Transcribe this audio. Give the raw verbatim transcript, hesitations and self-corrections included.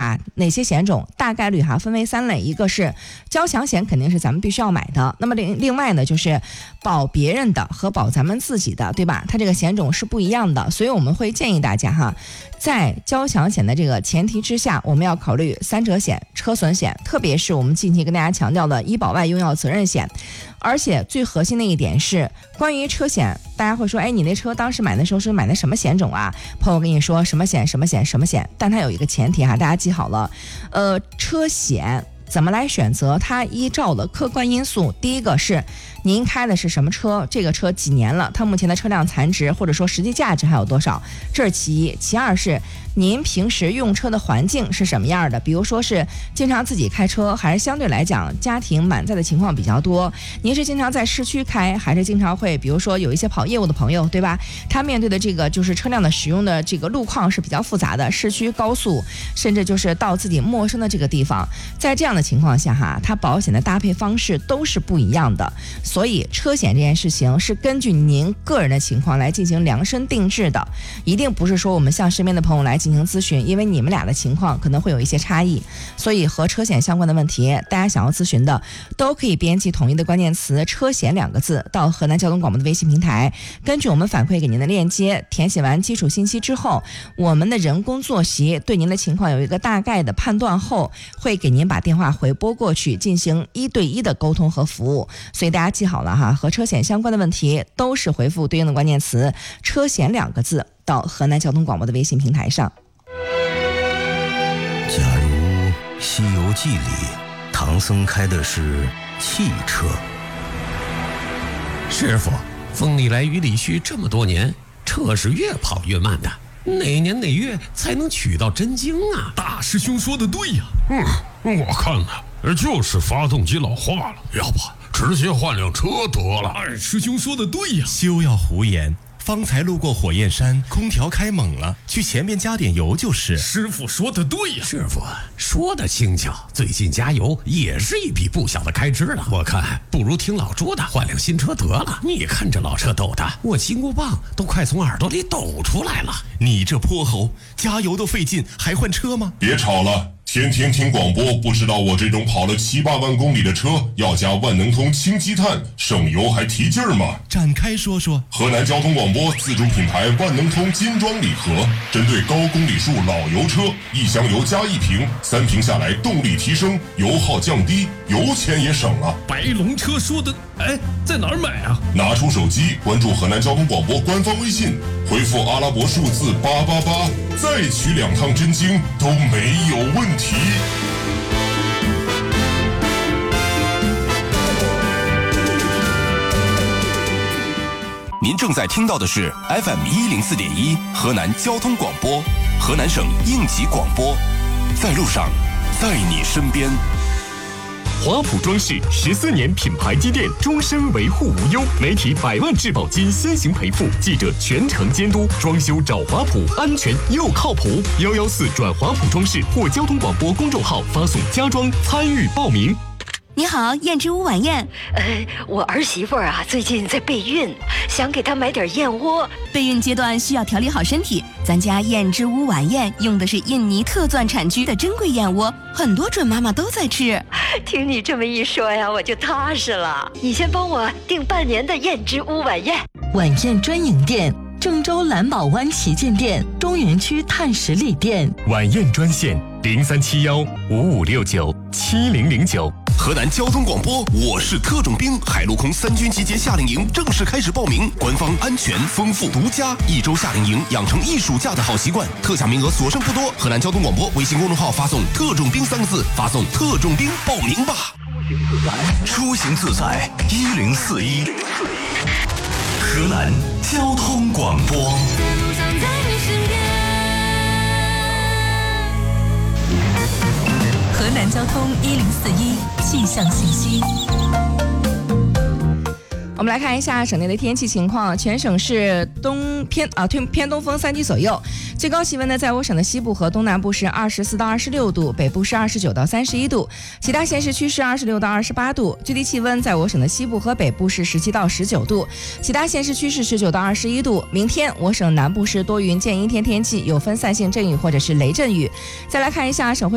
啊，哪些险种大概率哈分为三类，一个是交强险，肯定是咱们必须要买的。那么另另外呢，就是保别人的和保咱们自己的，对吧？它这个险种是不一样的，所以我们会建议大家哈，在交强险的这个前提之下，我们要考虑三者险、车损险，特别是我们近期跟大家强调的医保外用药责任险。而且最核心的一点是关于车险，大家会说，哎，你那车当时买的时候是买的什么险种啊？朋友跟你说什么险什么险什么险，但它有一个前提哈，大家记好了，呃，车险怎么来选择？它依照了客观因素，第一个是您开的是什么车，这个车几年了，它目前的车辆残值或者说实际价值还有多少，这是其一。其二是您平时用车的环境是什么样的，比如说是经常自己开车，还是相对来讲家庭满载的情况比较多，您是经常在市区开，还是经常会比如说有一些跑业务的朋友，对吧？他面对的这个就是车辆的使用的这个路况是比较复杂的，市区、高速，甚至就是到自己陌生的这个地方，在这样的情况下哈，它保险的搭配方式都是不一样的。所以车险这件事情是根据您个人的情况来进行量身定制的，一定不是说我们向身边的朋友来进行咨询，因为你们俩的情况可能会有一些差异。所以和车险相关的问题，大家想要咨询的都可以编辑统一的关键词车险两个字到河南交通广播的微信平台，根据我们反馈给您的链接填写完基础信息之后，我们的人工作席对您的情况有一个大概的判断后，会给您把电话回拨过去进行一对一的沟通和服务。所以大家记好了哈，和车险相关的问题都是回复对应的关键词车险两个字到河南交通广播的微信平台上。 假如《西游记》里唐僧开的是汽车， 师傅，风里来雨里去这么多年，车是越跑越慢的，哪年哪月才能取到真经啊？ 大师兄说的对呀。 嗯，我看呢，就是发动机老化了，要不直接换辆车得了。 二师兄说的对呀。 休要胡言，方才路过火焰山，空调开猛了，去前面加点油就是。 师傅说的对呀。 师傅说的轻巧，最近加油也是一笔不小的开支了。我看不如听老朱的，换辆新车得了。你看这老车抖的，我金箍棒都快从耳朵里抖出来了。 你这泼猴，加油都费劲，还换车吗？ 别吵了，天天听广播，不知道我这种跑了七八万公里的车要加万能通氢积碳，省油还提劲儿吗？ 展开说说。 河南交通广播自主品牌万能通金装礼盒，针对高公里数老油车，一箱油加一瓶，三瓶下来动力提升，油耗降低，油钱也省了。 白龙车说的，哎，在哪儿买啊？ 拿出手机关注河南交通广播官方微信，回复阿拉伯数字八八八，再取两趟真经都没有问题。 您正在听到的是 F M 一零四点一河南交通广播，河南省应急广播，在路上，在你身边。 华普装饰十四年品牌积淀，终身维护无忧，媒体百万质保金先行赔付，记者全程监督，装修找华普，安全又靠谱。幺幺四转华普装饰或交通广播公众号发送家装参与报名。 你好，燕之屋晚宴。 呃，我儿媳妇啊，最近在备孕，想给她买点燕窝。 备孕阶段需要调理好身体，咱家燕之屋晚宴用的是印尼特钻产区的珍贵燕窝，很多准妈妈都在吃。 听你这么一说呀，我就踏实了。你先帮我订半年的燕之屋晚宴。 晚宴专营店：郑州蓝宝湾旗舰店、中原区碳十里店。 晚宴专线零三七幺五五六九七零零九。 河南交通广播，我是特种兵，海陆空三军集结夏令营正式开始报名，官方安全、丰富、独家，一周夏令营，养成一暑假的好习惯，特价名额所剩不多。河南交通广播微信公众号发送“特种兵”三个字，发送“特种兵”报名吧。 出行自在一零四一，河南交通广播。 河南交通一零四一气象信息。 我们来看一下省内的天气情况，全省是东偏啊偏偏东风三级左右，最高气温呢在我省的西部和东南部是二十四到二十六度，北部是二十九到三十一度，其他县市区是二十六到二十八度，最低气温在我省的西部和北部是十七到十九度，其他县市区是十九到二十一度。明天我省南部是多云见阴天天气，有分散性阵雨或者是雷阵雨。再来看一下省会